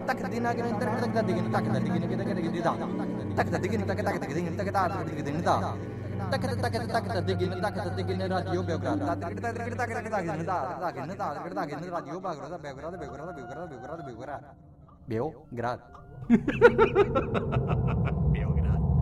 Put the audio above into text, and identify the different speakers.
Speaker 1: tak dina gina tak tak tak digin tak tak digin kita kita digin tak tak digin tak tak digin tak tak digin tak tak tak tak tak digin tak tak digin radio Belgrado tak tak tak tak tak digin tak digin radio Belgrado Belgrado Belgrado Belgrado Belgrado Belgrado Belgrado